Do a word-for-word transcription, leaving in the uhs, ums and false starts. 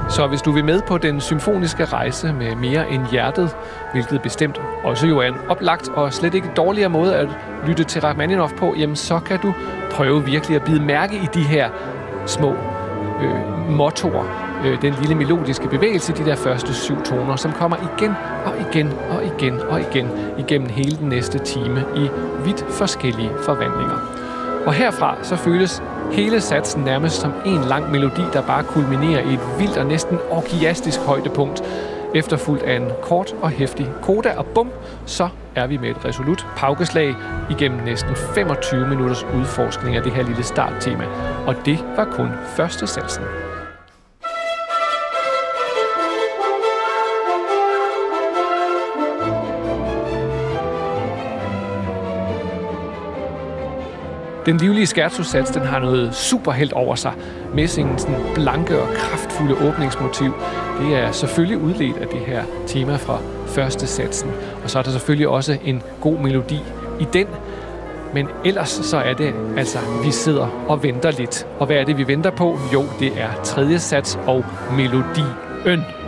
Så hvis du vil med på den symfoniske rejse med mere end hjertet, hvilket bestemt også jo er en oplagt og slet ikke dårligere måde at lytte til Rachmaninov på, jamen så kan du prøve virkelig at bide mærke i de her små øh, mottoer, øh, den lille melodiske bevægelse, de der første syv toner, som kommer igen og igen og igen og igen igennem hele den næste time i vidt forskellige forvandlinger. Og herfra så føles hele satsen nærmest som en lang melodi, der bare kulminerer i et vildt og næsten orgiastisk højdepunkt, efterfulgt af en kort og heftig coda, og bum, så er vi med et resolut paukeslag igennem næsten femogtyve minutters udforskning af det her lille starttema. Og det var kun første satsen. Den livlige scherzo-sats, den har noget superhelt over sig. Messingens blanke og kraftfulde åbningsmotiv, det er selvfølgelig udledt af det her tema fra første satsen. Og så er der selvfølgelig også en god melodi i den. Men ellers så er det altså, vi sidder og venter lidt. Og hvad er det, vi venter på? Jo, det er tredje sats og melodien.